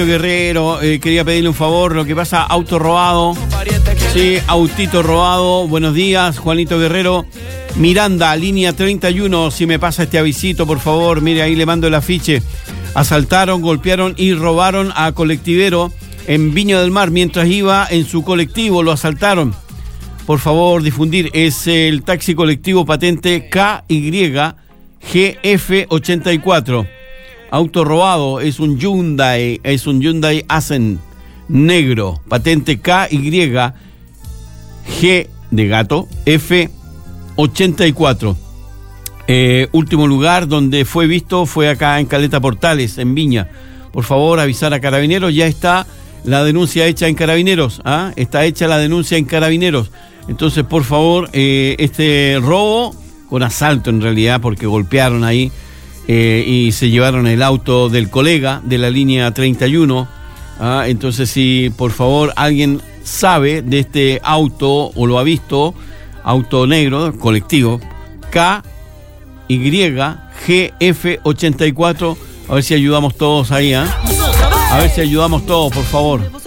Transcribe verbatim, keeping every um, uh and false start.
Guerrero, eh, quería pedirle un favor, lo que pasa, auto robado, sí, autito robado, buenos días, Juanito Guerrero, Miranda, línea treinta y uno, si me pasa este avisito, por favor, mire, ahí le mando el afiche, asaltaron, golpearon y robaron a colectivero en Viña del Mar, mientras iba en su colectivo, lo asaltaron, por favor, difundir, es el taxi colectivo patente K Y G F ochenta y cuatro. Auto robado, es un Hyundai, es un Hyundai Accent negro, patente K Y G de gato, F ochenta y cuatro. Eh, último lugar donde fue visto fue acá en Caleta Portales, en Viña. Por favor, avisar a Carabineros, ya está la denuncia hecha en Carabineros, ¿ah? Está hecha la denuncia en Carabineros. Entonces, por favor, eh, este robo, con asalto en realidad, porque golpearon ahí, Eh, y se llevaron el auto del colega de la línea treinta y uno. ¿Ah? Entonces, si por favor alguien sabe de este auto o lo ha visto, auto negro, colectivo, K Y G F ochenta y cuatro, a ver si ayudamos todos ahí, ¿eh? A ver si ayudamos todos, por favor.